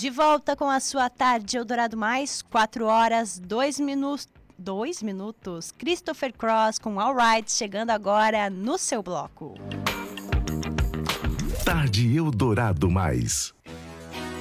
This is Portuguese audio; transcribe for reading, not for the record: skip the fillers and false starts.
De volta com a sua tarde Eldorado Mais, 4 horas, 2 minutos. 2 minutos. Christopher Cross com All Right, chegando agora no seu bloco. Tarde Eldorado Mais.